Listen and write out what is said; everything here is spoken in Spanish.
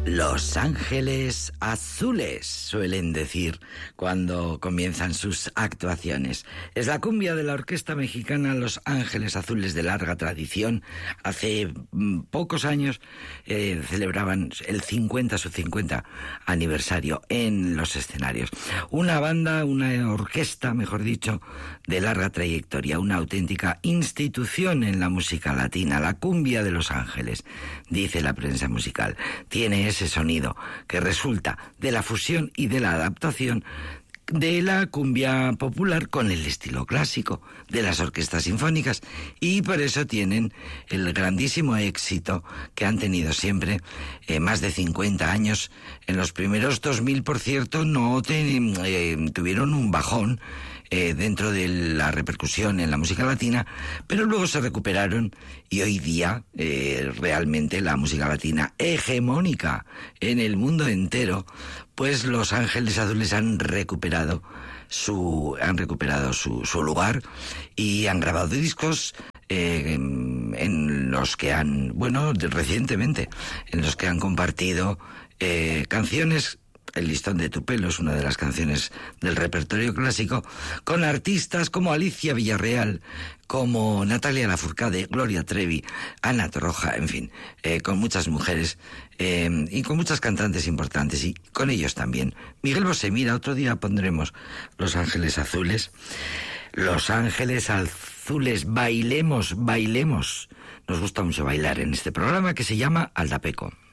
Los Ángeles Azules, suelen decir cuando comienzan sus actuaciones. Es la cumbia de la orquesta mexicana Los Ángeles Azules, de larga tradición. Hace pocos años celebraban su 50 aniversario en los escenarios. Una banda, una orquesta, mejor dicho, de larga trayectoria, una auténtica institución en la música latina. La cumbia de Los Ángeles, dice la prensa musical, tiene ese sonido que resulta de la fusión y de la adaptación de la cumbia popular con el estilo clásico de las orquestas sinfónicas, y por eso tienen el grandísimo éxito que han tenido siempre, más de 50 años. En los primeros 2000, por cierto, no tuvieron un bajón dentro de la repercusión en la música latina, pero luego se recuperaron y hoy día realmente la música latina hegemónica en el mundo entero, pues Los Ángeles Azules han recuperado su lugar y han grabado discos en los que han, recientemente, en los que han compartido canciones. El listón de tu pelo es una de las canciones del repertorio clásico, con artistas como Alicia Villarreal, como Natalia Lafourcade, Gloria Trevi, Ana Torroja, en fin, con muchas mujeres y con muchas cantantes importantes, y con ellos también Miguel Bosé. Mira, otro día pondremos Los Ángeles Azules. Los Ángeles Azules, bailemos. Nos gusta mucho bailar en este programa que se llama Aldapeco.